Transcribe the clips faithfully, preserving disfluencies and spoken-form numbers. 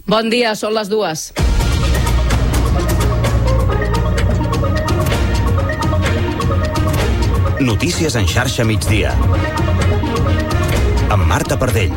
Bon dia, són les dues. Notícies en xarxa migdia. Amb Marta Pardell.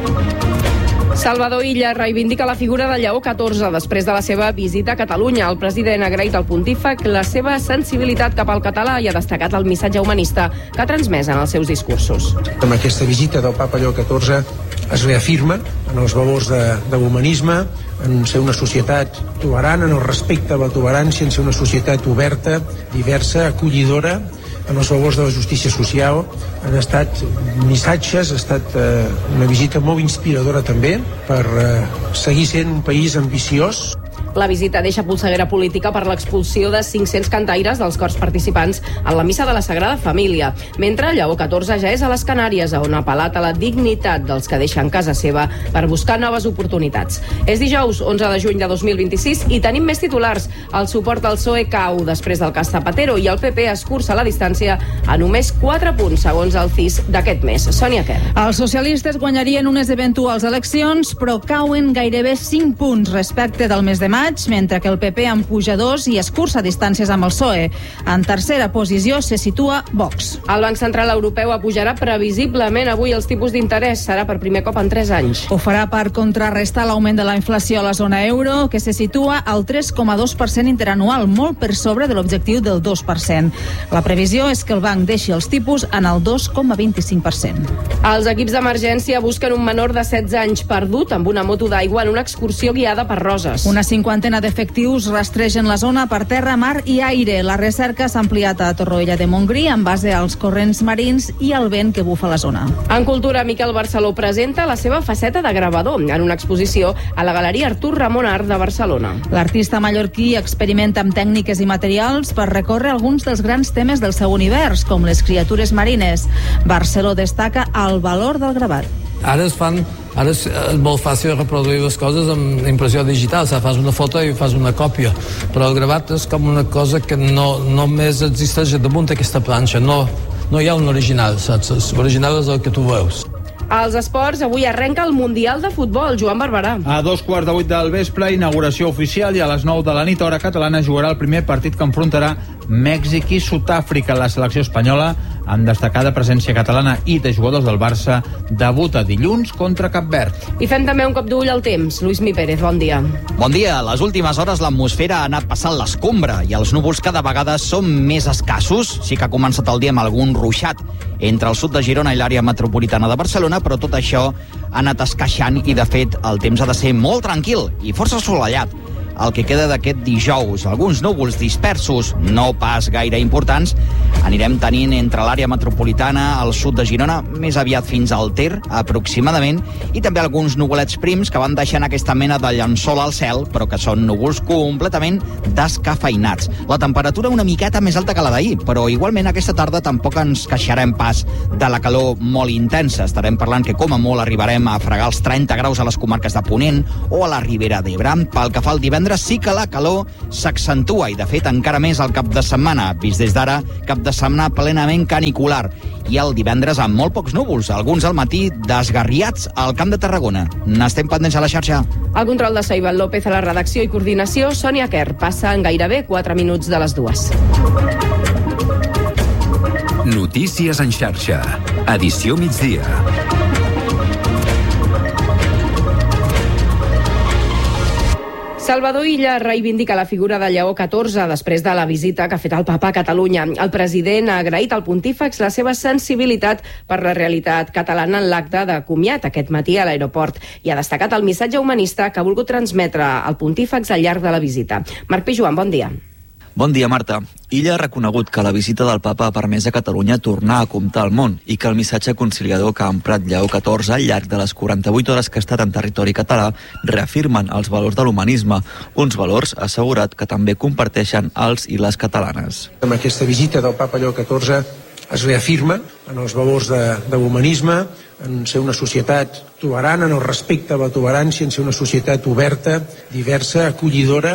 Salvador Illa reivindica la figura de Lleó catorze després de la seva visita a Catalunya. El president ha agraït al pontífex la seva sensibilitat cap al català i ha destacat el missatge humanista que ha transmès en els seus discursos. Amb aquesta visita del papa Lleó catorze es reafirma en els valors de, de l'humanisme, en ser una societat tolerant, en el respecte a la tolerància, en ser una societat oberta, diversa, acollidora, en els valors de la justícia social. Han estat missatges, ha estat eh, una visita molt inspiradora també per eh, seguir sent un país ambiciós. La visita deixa polseguera política per l'expulsió de cinc-cents cantaires dels cors participants en la missa de la Sagrada Família, mentre Lleó catorze ja és a les Canàries, on ha apel·lat a la dignitat dels que deixen casa seva per buscar noves oportunitats. És dijous, onze de juny de dos mil vint-i-sis, i tenim més titulars. El suport del P S O E cau després del cas Zapatero i el P P escurça la distància a només quatre punts, segons el C I S d'aquest mes. Sònia Quer. Els socialistes guanyarien unes eventuals eleccions, però cauen gairebé cinc punts respecte del mes de maig, mentre que el P P en puja dos i escurça distàncies amb el P S O E. En tercera posició se situa Vox. El Banc Central Europeu apujarà previsiblement avui els tipus d'interès. Serà per primer cop en tres anys. Ho farà per contrarrestar l'augment de la inflació a la zona euro, que se situa al tres coma dos per cent interanual, molt per sobre de l'objectiu del dos per cent. La previsió és que el banc deixi els tipus en el dos coma vint-i-cinc per cent. Els equips d'emergència busquen un menor de setze anys perdut amb una moto d'aigua en una excursió guiada per Roses. Una cinquantena d'efectius rastregen la zona per terra, mar i aire. La recerca s'ha ampliat a Torroella de Montgrí en base als corrents marins i al vent que bufa a la zona. En cultura, Miquel Barceló presenta la seva faceta de gravador en una exposició a la Galeria Artur Ramon Art de Barcelona. L'artista mallorquí experimenta amb tècniques i materials per recórrer alguns dels grans temes del seu univers, com les criatures marines. Barceló destaca el valor del gravat. Ara es fan, ara és molt fàcil reproduir les coses amb impressió digital, o sigui, fas una foto i fas una còpia, però el gravat és com una cosa que no només existeix damunt d'aquesta planxa, no, no hi ha un original, saps? L'original és el que tu veus. Als esports, avui arrenca el Mundial de Futbol. Joan Barberà. A dos quarts de vuit del vespre, inauguració oficial, i a les nou de la nit, hora catalana, jugarà el primer partit que enfrontarà Mèxic i Sud-àfrica. La selecció espanyola, amb destacada presència catalana i de jugadors del Barça, debuta dilluns contra Cap Verd. I fem també un cop d'ull al temps. Lluís Mi Pérez, bon dia. Bon dia. A les últimes hores l'atmosfera ha anat passant l'escombra i els núvols cada vegada són més escassos. Sí que ha començat el dia amb algun ruixat entre el sud de Girona i l'àrea metropolitana de Barcelona, però tot això ha anat esqueixant i, de fet, el temps ha de ser molt tranquil i força assolellat. El que queda d'aquest dijous, alguns núvols dispersos, no pas gaire importants, anirem tenint entre l'àrea metropolitana, al sud de Girona, més aviat fins al Ter, aproximadament, i també alguns nuvolets prims que van deixant aquesta mena de llençol al cel, però que són núvols completament descafeinats. La temperatura una miqueta més alta que la d'ahir, però igualment aquesta tarda tampoc ens queixarem pas de la calor molt intensa. Estarem parlant que com a molt arribarem a fregar els trenta graus a les comarques de Ponent o a la Ribera d'Ebre. Pel que fa al divendres, sí que la calor s'accentua i, de fet, encara més al cap de setmana. Vist des d'ara, cap de setmana plenament canicular. I el divendres amb molt pocs núvols, alguns al matí desgarriats al Camp de Tarragona. N'estem pendents a la xarxa. El control de Soival López a la redacció i coordinació, Sònia Quer. Passa en gairebé quatre minuts de les dues. Notícies en xarxa. Edició migdia. Salvador Illa reivindica la figura de Lleó catorze després de la visita que ha fet el papa a Catalunya. El president ha agraït al pontífex la seva sensibilitat per la realitat catalana en l'acte de comiat aquest matí a l'aeroport i ha destacat el missatge humanista que ha volgut transmetre al pontífex al llarg de la visita. Marc Pijuan, bon dia. Bon dia, Marta. Illa ha reconegut que la visita del papa ha permès a Catalunya tornar a comptar al món i que el missatge conciliador que ha emprat Lleó catorze al llarg de les quaranta-vuit hores que ha estat en territori català reafirmen els valors de l'humanisme, uns valors, ha assegurat, que també comparteixen els i les catalanes. Amb aquesta visita del papa Lleó catorze es reafirma en els valors de, de l'humanisme, en ser una societat tolerant, en el respecte a la tolerància, en ser una societat oberta, diversa, acollidora,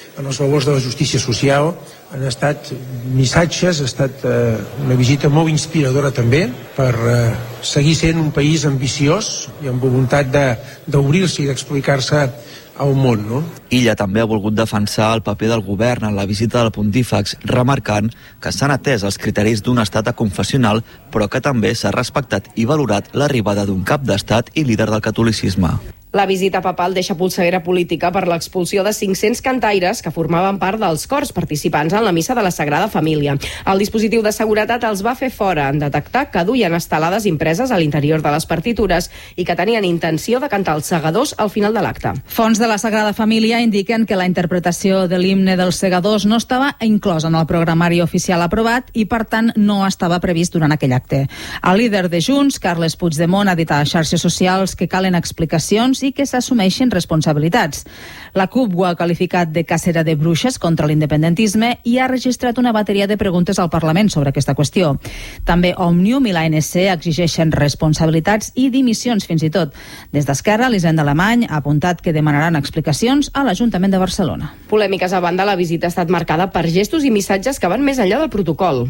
en els valors de la justícia social. Han estat missatges, ha estat eh, una visita molt inspiradora també per eh, seguir sent un país ambiciós i amb voluntat de, d'obrir-se i d'explicar-se al món, no? Illa també ha volgut defensar el paper del govern en la visita del pontífex, remarcant que s'han atès els criteris d'un estat aconfessional, però que també s'ha respectat i valorat l'arribada d'un cap d'estat i líder del catolicisme. La visita papal deixa polseguera política per l'expulsió de cinc-cents cantaires que formaven part dels cors participants en la missa de la Sagrada Família. El dispositiu de seguretat els va fer fora en detectar que duien estelades impreses a l'interior de les partitures i que tenien intenció de cantar els segadors al final de l'acte. Fons de la Sagrada Família indiquen que la interpretació de l'himne dels segadors no estava inclosa en el programari oficial aprovat i, per tant, no estava previst durant aquell acte. El líder de Junts, Carles Puigdemont, ha dit a xarxes socials que calen explicacions i que s'assumeixin responsabilitats. La CUP ho ha qualificat de cacera de bruixes contra l'independentisme i ha registrat una bateria de preguntes al Parlament sobre aquesta qüestió. També Òmnium i l'A N C exigeixen responsabilitats i dimissions fins i tot. Des d'Esquerra, l'Hisenda Alemany ha apuntat que demanaran explicacions a l'Ajuntament de Barcelona. Polèmiques a banda, la visita ha estat marcada per gestos i missatges que van més enllà del protocol.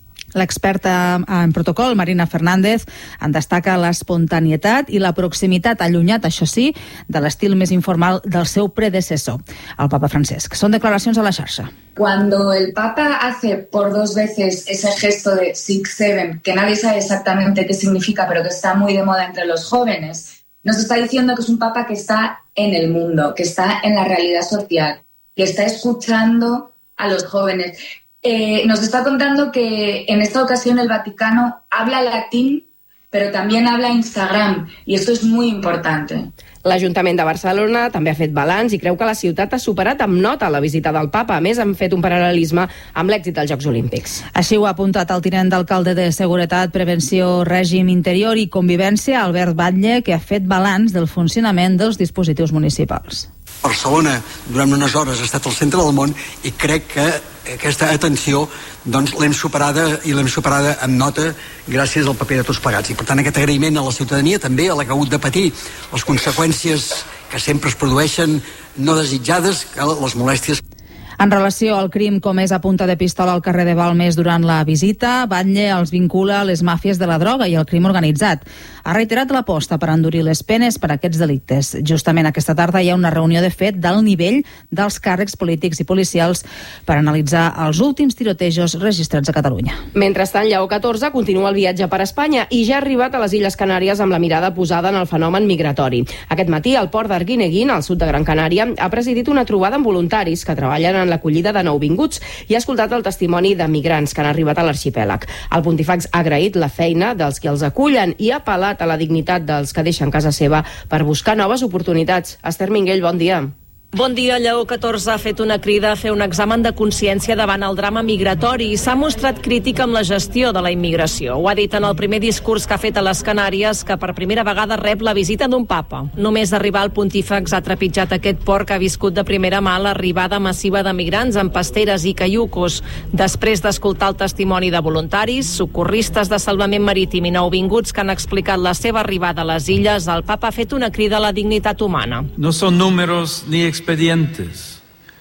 L'experta en protocol, Marina Fernández, en destaca l'espontanietat i la proximitat, allunyat, això sí, de l'estil més informal del seu predecessor, el Papa Francesc. Són declaracions a la xarxa. Cuando el Papa hace por dos veces ese gesto de six seven, que nadie sabe exactamente qué significa, pero que está muy de moda entre los jóvenes, nos está diciendo que es un Papa que está en el mundo, que está en la realidad social, que está escuchando a los jóvenes. Eh, nos está contando que en esta ocasión el Vaticano habla latín, pero también habla Instagram, y esto es muy importante. L'Ajuntament de Barcelona també ha fet balanç i creu que la ciutat ha superat amb nota la visita del Papa. A més, han fet un paral·lelisme amb l'èxit dels Jocs Olímpics. Així ho ha apuntat el tinent d'alcalde de Seguretat, Prevenció, Règim Interior i Convivència, Albert Batlle, que ha fet balanç del funcionament dels dispositius municipals. Barcelona durant unes hores ha estat al centre del món i crec que aquesta atenció doncs, l'hem superada i l'hem superada amb nota gràcies al paper de tots plegats. I per tant aquest agraïment a la ciutadania, també a la que ha hagut de patir les conseqüències que sempre es produeixen no desitjades, les molèsties. En relació al crim comès a punta de pistola al carrer de Balmes durant la visita, Batlle els vincula a les màfies de la droga i al crim organitzat. Ha reiterat l'aposta per endurir les penes per a aquests delictes. Justament aquesta tarda hi ha una reunió de fet d'alt nivell dels càrrecs polítics i policials per analitzar els últims tirotejos registrats a Catalunya. Mentrestant, Lleó catorze continua el viatge per Espanya i ja ha arribat a les Illes Canàries amb la mirada posada en el fenomen migratori. Aquest matí, al port d'Arguineguín, al sud de Gran Canària, ha presidit una trobada amb voluntaris que treballen en l'acollida de nouvinguts i ha escoltat el testimoni de migrants que han arribat a l'arxipèlag. El pontífex ha agraït la feina dels que els acullen i ha apel·lat a la dignitat dels que deixen casa seva per buscar noves oportunitats. Esther Minguell, bon dia. Bon dia. Lleó catorze ha fet una crida a fer un examen de consciència davant el drama migratori i s'ha mostrat crític amb la gestió de la immigració. Ho ha dit en el primer discurs que ha fet a les Canàries, que per primera vegada rep la visita d'un papa. Només arribar el pontífex ha trepitjat aquest port que ha viscut de primera mà l'arribada massiva de migrants amb pasteres i caiucos. Després d'escoltar el testimoni de voluntaris, socorristes de salvament marítim i nouvinguts que han explicat la seva arribada a les illes, el papa ha fet una crida a la dignitat humana. No són números ni expedientes.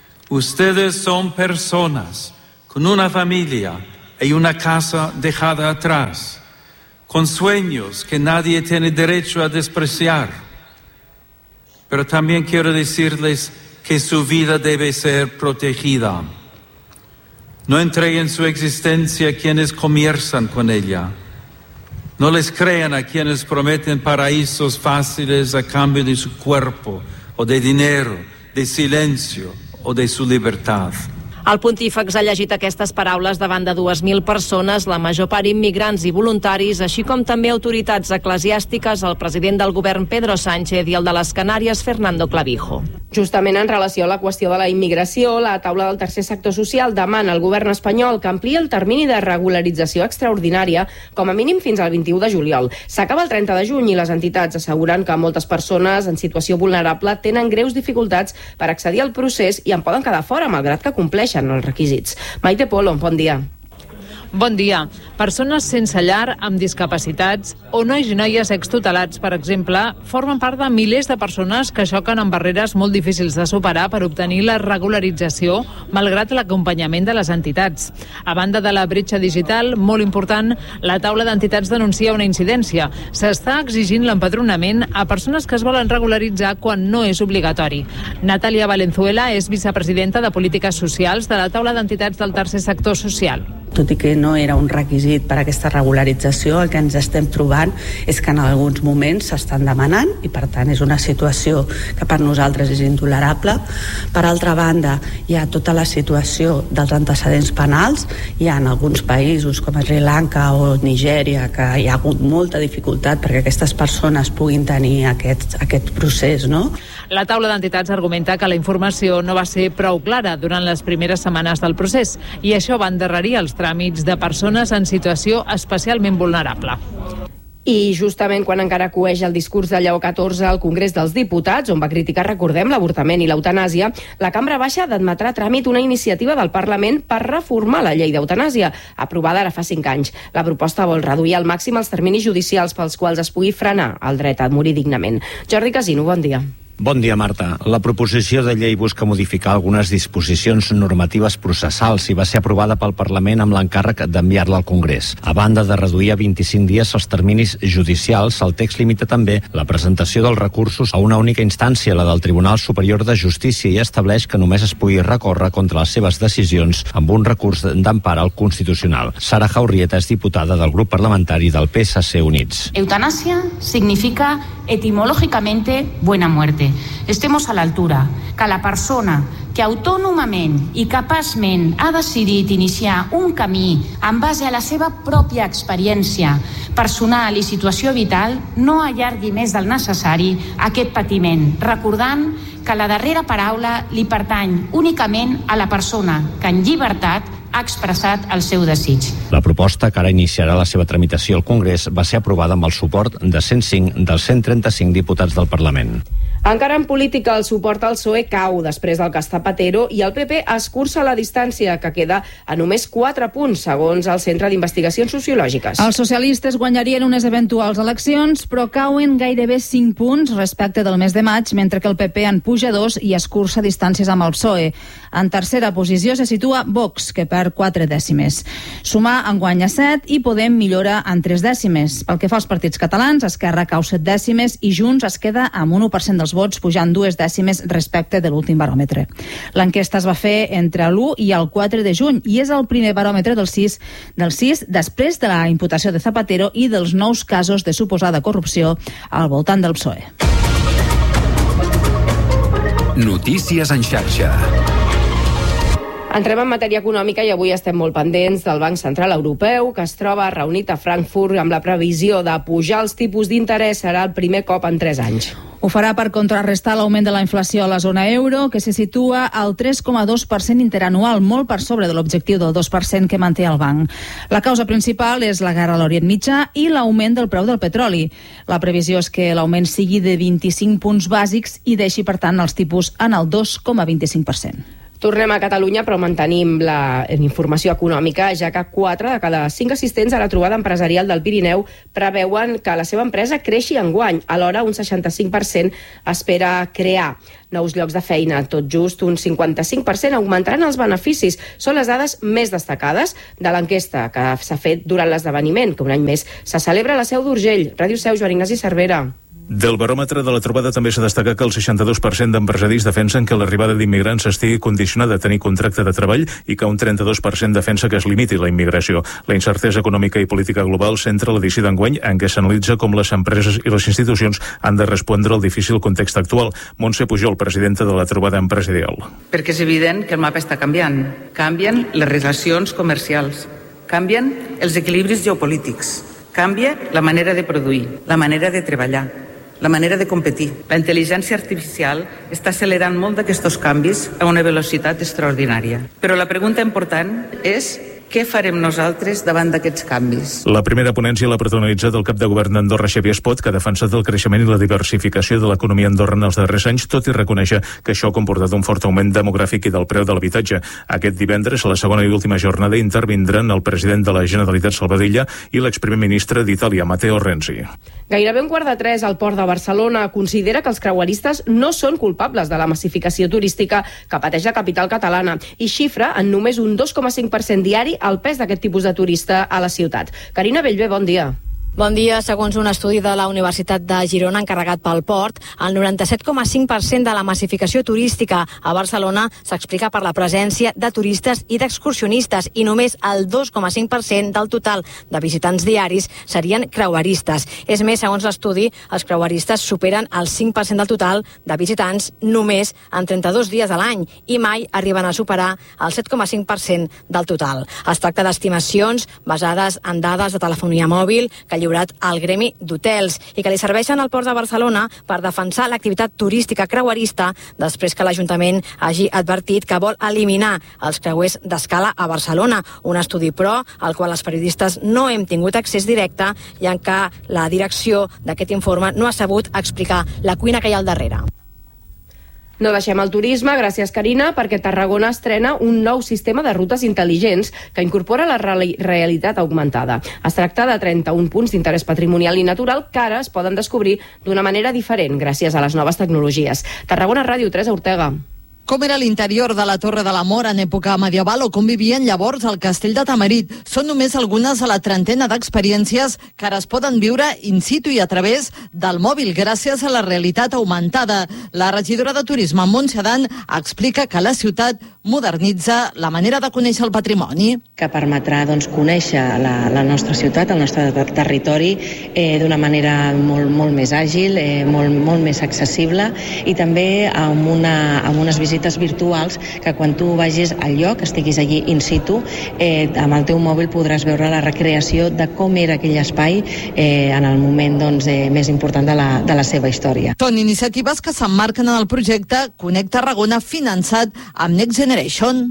Ustedes son personas con una familia y una casa dejada atrás, con sueños que nadie tiene derecho a despreciar. Pero también quiero decirles que su vida debe ser protegida. No entreguen su existencia a quienes comienzan con ella. No les crean a quienes prometen paraísos fáciles a cambio de su cuerpo o de dinero, de silencio o de su libertad. El pontífex ha llegit aquestes paraules davant de dues mil persones, la major part immigrants i voluntaris, així com també autoritats eclesiàstiques, el president del govern Pedro Sánchez i el de les Canàries Fernando Clavijo. Justament en relació a la qüestió de la immigració, la taula del tercer sector social demana al govern espanyol que ampliï el termini de regularització extraordinària com a mínim fins al vint-i-u de juliol. S'acaba el trenta de juny i les entitats asseguren que moltes persones en situació vulnerable tenen greus dificultats per accedir al procés i en poden quedar fora, malgrat que compleixen els requisits. Maite Polo, bon dia. Bon dia. Persones sense llar, amb discapacitats o nois i noies extutelats, per exemple, formen part de milers de persones que xoquen amb barreres molt difícils de superar per obtenir la regularització, malgrat l'acompanyament de les entitats. A banda de la bretxa digital, molt important, la taula d'entitats denuncia una incidència. S'està exigint l'empadronament a persones que es volen regularitzar quan no és obligatori. Natàlia Valenzuela és vicepresidenta de Polítiques Socials de la taula d'entitats del tercer sector social. Tot i que no era un requisit per a aquesta regularització, el que ens estem trobant és que en alguns moments s'estan demanant i per tant és una situació que per nosaltres és intolerable. Per altra banda, hi ha tota la situació dels antecedents penals. Hi ha en alguns països com Sri Lanka o Nigèria que hi ha hagut molta dificultat perquè aquestes persones puguin tenir aquest, aquest procés, no? La taula d'entitats argumenta que la informació no va ser prou clara durant les primeres setmanes del procés i això va endarrerir els tràmits de persones en situació especialment vulnerable. I justament quan encara coeix el discurs de Lleó catorze al Congrés dels Diputats, on va criticar, recordem, l'avortament i l'eutanàsia, la Cambra Baixa admetrà a tràmit una iniciativa del Parlament per reformar la llei d'eutanàsia, aprovada ara fa cinc anys. La proposta vol reduir al màxim els terminis judicials pels quals es pugui frenar el dret a morir dignament. Jordi Casino, bon dia. Bon dia, Marta. La proposició de llei busca modificar algunes disposicions normatives processals i va ser aprovada pel Parlament amb l'encàrrec d'enviar-la al Congrés. A banda de reduir a vint-i-cinc dies els terminis judicials, el text limita també la presentació dels recursos a una única instància, la del Tribunal Superior de Justícia, i estableix que només es pugui recórrer contra les seves decisions amb un recurs d'empara al Constitucional. Sara Jaurrieta és diputada del grup parlamentari del P S C Units. Eutanasia significa etimológicamente buena muerte. Estemos a l'altura, que la persona que autònomament i capaçment ha decidit iniciar un camí en base a la seva pròpia experiència personal i situació vital no allargui més del necessari aquest patiment, recordant que la darrera paraula li pertany únicament a la persona que en llibertat ha expressat el seu desig. La proposta, que ara iniciarà la seva tramitació al Congrés, va ser aprovada amb el suport de cent cinc dels cent trenta-cinc diputats del Parlament. Encara en política, el suport al P S O E cau després del cas Zapatero i el P P escurça la distància, que queda a només quatre punts, segons el Centre d'Investigacions Sociològiques. Els socialistes guanyarien unes eventuals eleccions, però cauen gairebé cinc punts respecte del mes de maig, mentre que el P P en puja dos i escurça distàncies amb el P S O E. En tercera posició se situa Vox, que perd quatre dècimes. Sumar en guanya set i Podem millora en tres dècimes. Pel que fa als partits catalans, Esquerra cau set dècimes i Junts es queda amb un u per cent dels vots, pujant dues dècimes respecte de l'últim baròmetre. L'enquesta es va fer entre l'u i el quatre de juny i és el primer baròmetre del sis, del sis després de la imputació de Zapatero i dels nous casos de suposada corrupció al voltant del P S O E. Notícies en xarxa. Entrem en matèria econòmica i avui estem molt pendents del Banc Central Europeu, que es troba reunit a Frankfurt amb la previsió de pujar els tipus d'interès. Serà el primer cop en tres anys. Ho farà per contrarrestar l'augment de la inflació a la zona euro, que se situa al tres coma dos per cent interanual, molt per sobre de l'objectiu del dos per cent que manté el banc. La causa principal és la guerra a l'Orient Mitjà i l'augment del preu del petroli. La previsió és que l'augment sigui de vint-i-cinc punts bàsics i deixi, per tant, els tipus en el dos coma vint-i-cinc per cent. Tornem a Catalunya, però mantenim la informació econòmica, ja que quatre de cada cinc assistents a la trobada empresarial del Pirineu preveuen que la seva empresa creixi enguany. Alhora, un seixanta-cinc per cent espera crear nous llocs de feina. Tot just un cinquanta-cinc per cent augmentaran els beneficis. Són les dades més destacades de l'enquesta que s'ha fet durant l'esdeveniment, que un any més se celebra a la Seu d'Urgell. Ràdio Seu, Joan Ignasi Cervera. Del baròmetre de la trobada també s'ha destacat que el seixanta-dos per cent d'empresaris defensen que l'arribada d'immigrants estigui condicionada a tenir contracte de treball i que un trenta-dos per cent defensa que es limiti la immigració. La incertesa econòmica i política global centra l'edició d'enguany en què s'analitza com les empreses i les institucions han de respondre al difícil context actual. Montse Pujol, presidenta de la trobada empresarial. Perquè és evident que el mapa està canviant. Canvien les relacions comercials, canvien els equilibris geopolítics, canvia la manera de produir, la manera de treballar, la manera de competir. La intel·ligència artificial està accelerant molt d'aquests canvis a una velocitat extraordinària. Però la pregunta important és Què farem nosaltres davant d'aquests canvis? La primera ponència l'ha protagonitzat el cap de govern d'Andorra, Xavier Espot, que ha defensat el creixement i la diversificació de l'economia andorrana els darrers anys, tot i reconèixer que això ha comportat un fort augment demogràfic i del preu de l'habitatge. Aquest divendres, a la segona i última jornada, intervindran el president de la Generalitat, Salvadella, i l'exprimer ministre d'Itàlia, Matteo Renzi. Gairebé un quart de tres, el Port de Barcelona considera que els creueristes no són culpables de la massificació turística que pateix la capital catalana i xifra en només un dos coma cinc per cent diari el pes d'aquest tipus de turista a la ciutat. Carina Bellver, bon dia. Bon dia. Segons un estudi de la Universitat de Girona encarregat pel Port, el noranta-set coma cinc per cent de la massificació turística a Barcelona s'explica per la presència de turistes i d'excursionistes i només el dos coma cinc per cent del total de visitants diaris serien creueristes. És més, segons l'estudi, els creueristes superen el cinc per cent del total de visitants només en trenta-dos dies a l'any i mai arriben a superar el set coma cinc per cent del total. Es tracta d'estimacions basades en dades de telefonia mòbil que lliurat al gremi d'hotels i que li serveixen al Port de Barcelona per defensar l'activitat turística creuerista després que l'Ajuntament hagi advertit que vol eliminar els creuers d'escala a Barcelona. Un estudi, però, al qual els periodistes no hem tingut accés directe i en què la direcció d'aquest informe no ha sabut explicar la cuina que hi ha al darrere. No deixem el turisme, gràcies Carina, perquè Tarragona estrena un nou sistema de rutes intel·ligents que incorpora la reali- realitat augmentada. Es tracta de trenta-un punts d'interès patrimonial i natural que ara es poden descobrir d'una manera diferent gràcies a les noves tecnologies. Tarragona Ràdio, Teresa Ortega. Com era l'interior de la Torre de l'Amor en època medieval o com vivien llavors al castell de Tamarit. Són només algunes de la trentena d'experiències que ara es poden viure in situ i a través del mòbil gràcies a la realitat augmentada. La regidora de Turisme, Montse Adán, explica que la ciutat modernitza la manera de conèixer el patrimoni. Que permetrà doncs, conèixer la, la nostra ciutat, el nostre ter territori, eh, d'una manera molt, molt més àgil, eh, molt, molt més accessible i també amb, una, amb unes visites virtuals que quan tu vagis al lloc, estiguis allí in situ, eh, amb el teu mòbil podràs veure la recreació de com era aquell espai eh, en el moment doncs, eh, més important de la, de la seva història. Són iniciatives que s'emmarquen en el projecte Connect Tarragona finançat amb Next Generation.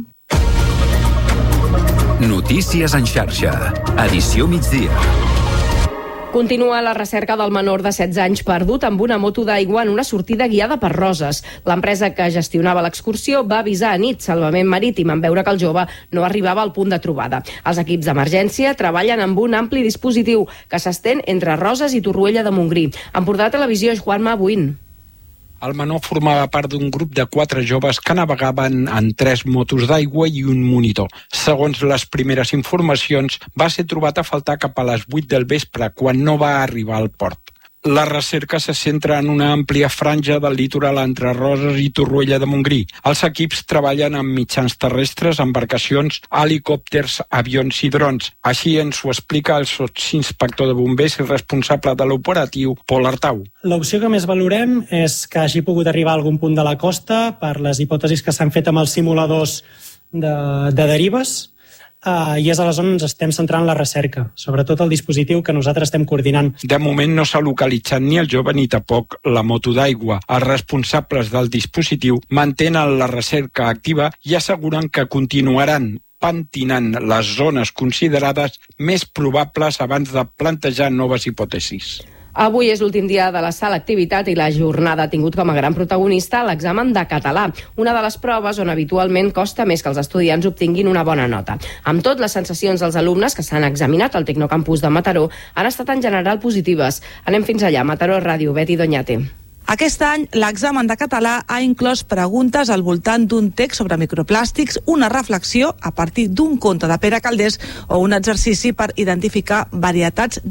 Notícies en xarxa. Edició migdia. Continua la recerca del menor de setze anys perdut amb una moto d'aigua en una sortida guiada per Roses. L'empresa que gestionava l'excursió va avisar a nit Salvament Marítim en veure que el jove no arribava al punt de trobada. Els equips d'emergència treballen amb un ampli dispositiu que s'estén entre Roses i Torroella de Montgrí. Empordà Televisió, Juanma Buin. El menor formava part d'un grup de quatre joves que navegaven en tres motos d'aigua i un monitor. Segons les primeres informacions, va ser trobat a faltar cap a les vuit del vespre, quan no va arribar al port. La recerca se centra en una àmplia franja del litoral entre Roses i Torroella de Montgrí. Els equips treballen amb mitjans terrestres, embarcacions, helicòpters, avions i drons. Així ens ho explica el sotsinspector de bombers i responsable de l'operatiu, Pol Artau. L'opció que més valorem és que hagi pogut arribar a algun punt de la costa per les hipòtesis que s'han fet amb els simuladors de, de derives. Uh, i és a la zona on ens estem centrant la recerca, sobretot el dispositiu que nosaltres estem coordinant. De moment no s'ha localitzat ni el jove ni tampoc la moto d'aigua. Els responsables del dispositiu mantenen la recerca activa i asseguren que continuaran pentinant les zones considerades més probables abans de plantejar noves hipòtesis. Avui és l'últim dia de la selectivitat i la jornada ha tingut com a gran protagonista l'examen de català, una de les proves on habitualment costa més que els estudiants obtinguin una bona nota. Amb tot, les sensacions dels alumnes que s'han examinat al Tecnocampus de Mataró han estat en general positives. Anem fins allà, Mataró Ràdio, Betty Doñate. Aquest any, l'examen de català ha inclòs preguntes al voltant d'un text sobre microplàstics, una reflexió a partir d'un conte de Pere Calders o un exercici per identificar varietats